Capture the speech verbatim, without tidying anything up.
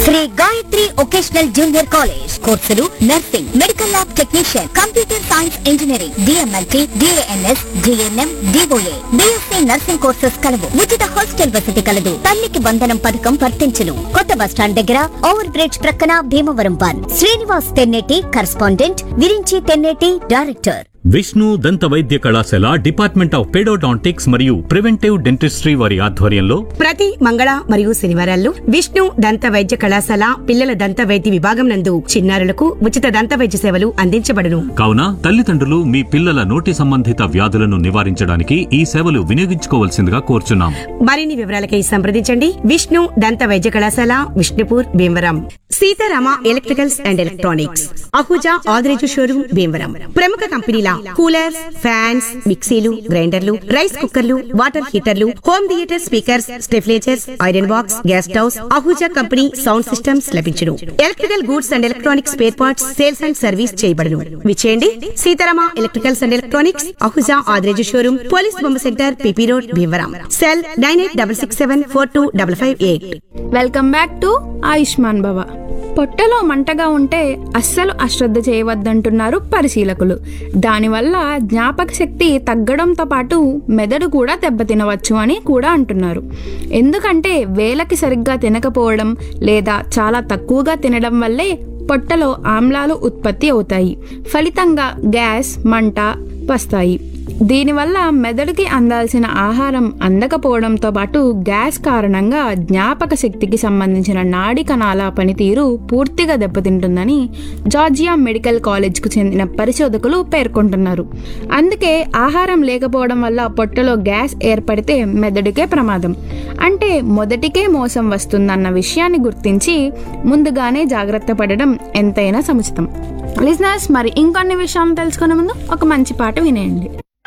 Shri Gayatri vocational junior college కోర్సులు nursing, medical lab technician, computer science engineering, DMLT, DNS, DNM, DOA, BSc nursing courses కలవు. ఉచిత hostel వసతి కలదు. తల్లికి వందనం పథకం వర్తించును. కొత్త బస్టాండ్ దగ్గర ఓవర్ బ్రిడ్జ్ ప్రక్కన Bhimavaram one. Srinivas Tenneti correspondent, Virinchi Tenneti director. Vishnu దంత వైద్య కళాశాల డిపార్ట్మెంట్ ఆఫ్ పెడోడాంటిక్స్ మరియు ప్రివెంటివ్ డెంటిస్ట్రీ వారి ఆధ్వర్యంలో ప్రతి మంగళ మరియు శనివారాల్లో విష్ణు దంత వైద్య కళాశాల పిల్లల దంత వైద్య విభాగం నందు చిన్నారులకు ఉచిత దంత వైద్య సేవలు అందించబడును. కావున తల్లిదండ్రులు మీ పిల్లల నోటి సంబంధిత వ్యాధులను నివారించడానికి ఈ సేవలు వినియోగించుకోవాల్సిందిగా కోరుచున్నాం. మరిన్ని వివరాలకై సంప్రదించండి. విష్ణు దంత వైద్య కళాశాల, Vishnupur, Bhimavaram. Sitarama electricals and electronics, Ahuja Adireju showroom, Bhimavaram. ప్రముఖ కంపెనీల కూలర్స్, ఫ్యాన్స్, మిక్సీలు, గ్రైండర్లు, రైస్ కుక్కర్లు, water హీటర్లు, home theatre speakers, స్టెఫ్లేజర్స్, iron box, gas stoves, Ahuja company sound systems లభించును. Electrical goods and electronics spare parts sales and service చేయబడును. విచేయండి Sitarama electricals and electronics, Ahuja Adireju showroom, police బొమ్మ centre, PP road, Bhimavaram. Cell nine eight double six seven four two double five eight. Welcome back to Ayushman భవ. పొట్టలో మంటగా ఉంటే అస్సలు అశ్రద్ధ చేయవద్దంటున్నారు పరిశీలకులు. దానివల్ల జ్ఞాపక శక్తి తగ్గడంతో పాటు మెదడు కూడా దెబ్బతినవచ్చు అని కూడా అంటున్నారు. ఎందుకంటే వేళకి సరిగ్గా తినకపోవడం లేదా చాలా తక్కువగా తినడం వల్లే పొట్టలో ఆమ్లాలు ఉత్పత్తి అవుతాయి. ఫలితంగా గ్యాస్, మంట వస్తాయి. దీనివల్ల మెదడుకి అందాల్సిన ఆహారం అందకపోవడంతో పాటు గ్యాస్ కారణంగా జ్ఞాపక శక్తికి సంబంధించిన నాడి కణాల పనితీరు పూర్తిగా దెబ్బతింటుందని జార్జియా మెడికల్ కాలేజ్కు చెందిన పరిశోధకులు పేర్కొంటున్నారు. అందుకే ఆహారం లేకపోవడం వల్ల పొట్టలో గ్యాస్ ఏర్పడితే మెదడుకే ప్రమాదం. అంటే మొదటికే మోసం వస్తుందన్న విషయాన్ని గుర్తించి ముందుగానే జాగ్రత్త పడడం ఎంతైనా సముచితం. లిజనర్స్, మరి ఇంకొన్ని విషయాలు తెలుసుకునే ముందు ఒక మంచి పాట వినేయండి.